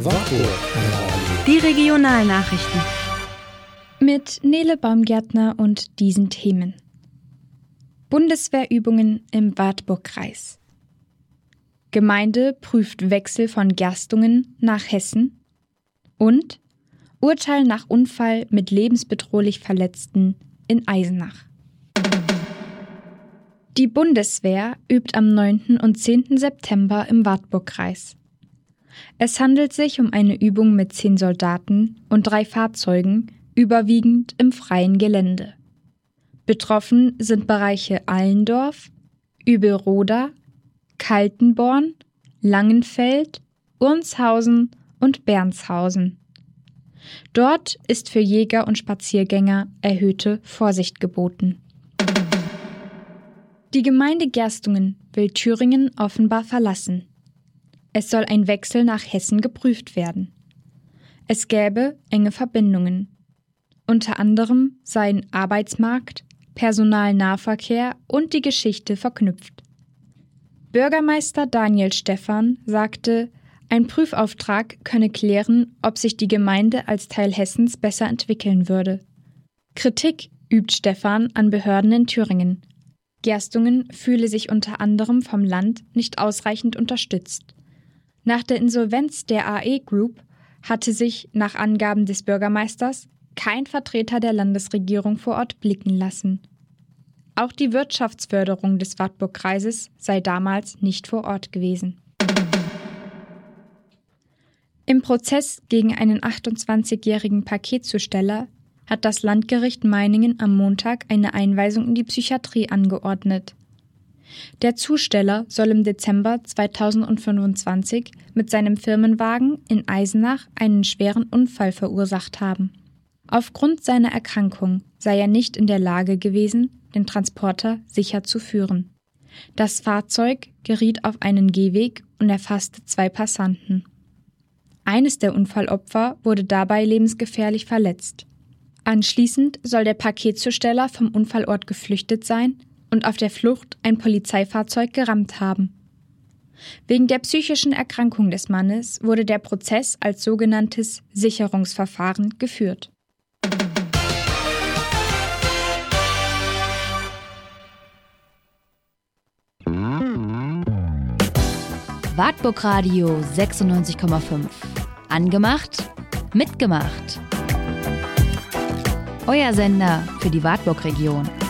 Die Regionalnachrichten. Mit Nele Baumgärtner und diesen Themen. Bundeswehrübungen im Wartburgkreis. Gemeinde prüft Wechsel von Gerstungen nach Hessen. Und Urteil nach Unfall mit lebensbedrohlich Verletzten in Eisenach. Die Bundeswehr übt am 9. und 10. September im Wartburgkreis. Es handelt sich um eine Übung mit 10 Soldaten und 3 Fahrzeugen, überwiegend im freien Gelände. Betroffen sind Bereiche Allendorf, Übelroda, Kaltenborn, Langenfeld, Urnshausen und Bernshausen. Dort ist für Jäger und Spaziergänger erhöhte Vorsicht geboten. Die Gemeinde Gerstungen will Thüringen offenbar verlassen. Es soll ein Wechsel nach Hessen geprüft werden. Es gäbe enge Verbindungen. Unter anderem seien Arbeitsmarkt, Personalnahverkehr und die Geschichte verknüpft. Bürgermeister Daniel Stephan sagte, ein Prüfauftrag könne klären, ob sich die Gemeinde als Teil Hessens besser entwickeln würde. Kritik übt Stephan an Behörden in Thüringen. Gerstungen fühle sich unter anderem vom Land nicht ausreichend unterstützt. Nach der Insolvenz der AE Group hatte sich, nach Angaben des Bürgermeisters, kein Vertreter der Landesregierung vor Ort blicken lassen. Auch die Wirtschaftsförderung des Wartburgkreises sei damals nicht vor Ort gewesen. Im Prozess gegen einen 28-jährigen Paketzusteller hat das Landgericht Meiningen am Montag eine Einweisung in die Psychiatrie angeordnet. Der Zusteller soll im Dezember 2025 mit seinem Firmenwagen in Eisenach einen schweren Unfall verursacht haben. Aufgrund seiner Erkrankung sei er nicht in der Lage gewesen, den Transporter sicher zu führen. Das Fahrzeug geriet auf einen Gehweg und erfasste 2 Passanten. Eines der Unfallopfer wurde dabei lebensgefährlich verletzt. Anschließend soll der Paketzusteller vom Unfallort geflüchtet sein und auf der Flucht ein Polizeifahrzeug gerammt haben. Wegen der psychischen Erkrankung des Mannes wurde der Prozess als sogenanntes Sicherungsverfahren geführt. Wartburg-Radio 96,5. Angemacht, mitgemacht. Euer Sender für die Wartburg-Region.